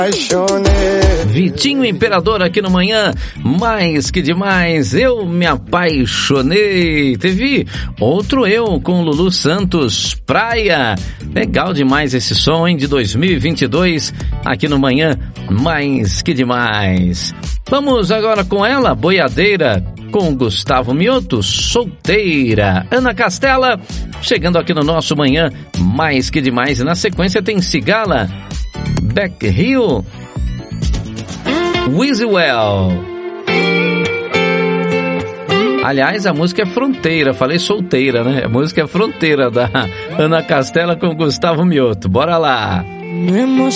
Vitinho Imperador aqui no Manhã, mais que demais, eu me apaixonei. Teve outro eu com Lulu Santos, Praia. Legal demais esse som, hein, de 2022, aqui no Manhã, mais que demais. Vamos agora com ela, Boiadeira, com Gustavo Mioto, Solteira. Ana Castela, chegando aqui no nosso Manhã, mais que demais. E na sequência tem Cigala, Back Hill, Wizwell. Aliás, a música é Fronteira, falei solteira, né? A música é Fronteira, da Ana Castela com Gustavo Mioto. Bora lá!